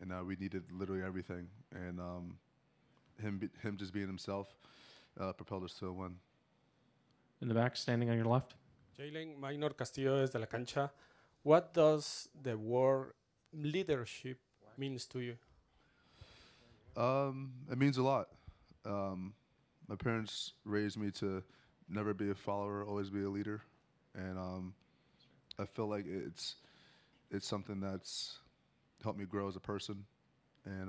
and we needed literally everything. And him just being himself propelled us to a win. In the back, standing on your left. Jalen, Minor Castillo desde la cancha. What does the word leadership means to you? It means a lot. My parents raised me to never be a follower, always be a leader, and I feel like it's something that's helped me grow as a person, and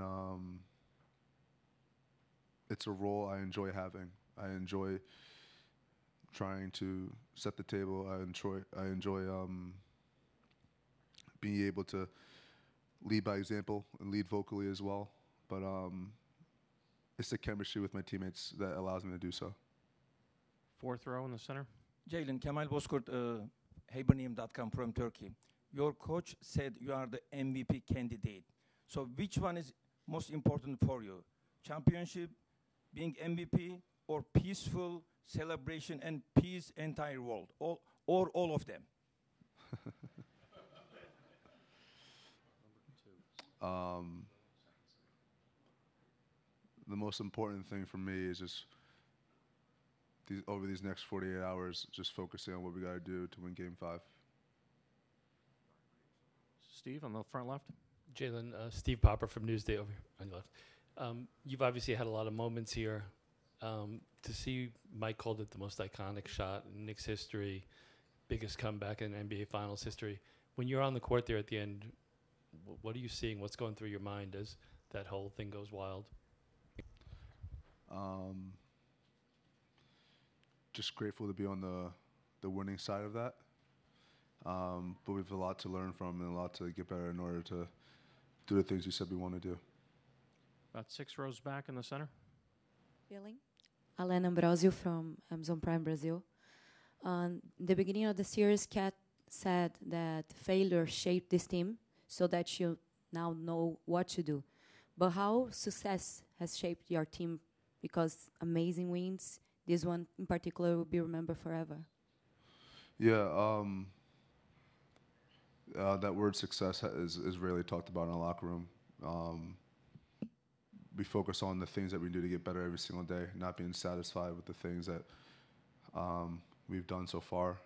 it's a role I enjoy having. I enjoy trying to set the table. I enjoy being able to lead by example and lead vocally as well. But it's the chemistry with my teammates that allows me to do so. Fourth row in the center. Jalen, Kemal Bozkurt, Habernium.com from Turkey. Your coach said you are the MVP candidate. So which one is most important for you? Championship, being MVP, or peaceful celebration and peace entire world, or all of them? The most important thing for me is just over these next 48 hours, just focusing on what we got to do to win Game 5. Steve on the front left. Jalen, Steve Popper from Newsday over here on your left. You've obviously had a lot of moments here. To see Mike called it the most iconic shot in Knicks history, biggest comeback in NBA Finals history. When you're on the court there at the end, what are you seeing? What's going through your mind as that whole thing goes wild? Just grateful to be on the winning side of that. But we have a lot to learn from and a lot to get better in order to do the things we said we want to do. About 6 rows back in the center. Feeling? Alain Ambrosio from Amazon Prime Brazil. In the beginning of the series, Kat said that failure shaped this team so that you now know what to do. But how success has shaped your team? Because amazing wins, this one in particular will be remembered forever. Yeah, that word success is rarely talked about in the locker room. We focus on the things that we do to get better every single day, not being satisfied with the things that we've done so far.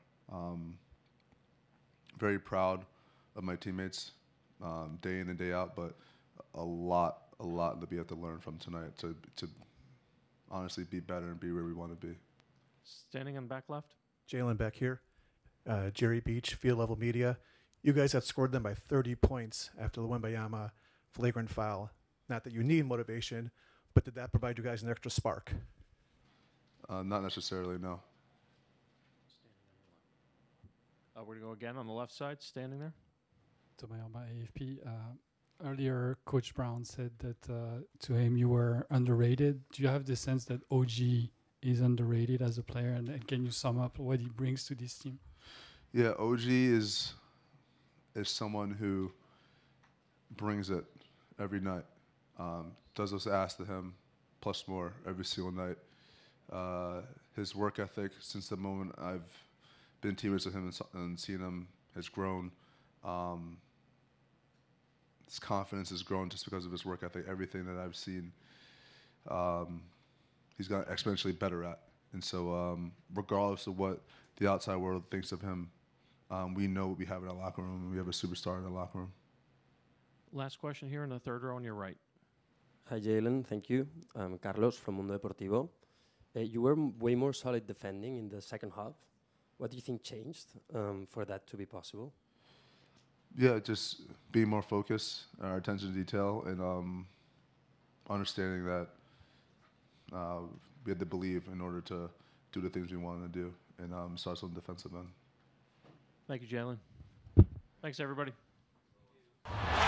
Very proud of my teammates day in and day out, but a lot that we have to learn from tonight to honestly be better and be where we want to be. Standing on the back left. Jalen back here. Jerry Beach, Field Level Media. You guys outscored them by 30 points after the Wembayama flagrant foul. Not that you need motivation, but did that provide you guys an extra spark? Not necessarily, no. We're going to go again on the left side, standing there. Tomayama, AFP. Earlier, Coach Brown said that to him you were underrated. Do you have the sense that OG is underrated as a player, and can you sum up what he brings to this team? Yeah, OG is someone who brings it every night. Does what's asked of him, plus more every single night. His work ethic, since the moment I've been teammates with him and seen him, has grown. His confidence has grown just because of his work ethic. Everything that I've seen, he's gotten exponentially better at. And so regardless of what the outside world thinks of him, we know what we have in our locker room, and we have a superstar in our locker room. Last question here in the third row on your right. Hi, Jalen. Thank you. I'm Carlos from Mundo Deportivo. You were way more solid defending in the second half. What do you think changed for that to be possible? Yeah, just being more focused, our attention to detail, and understanding that we had to believe in order to do the things we wanted to do, and start on the defensive end. Thank you, Jalen. Thanks, everybody.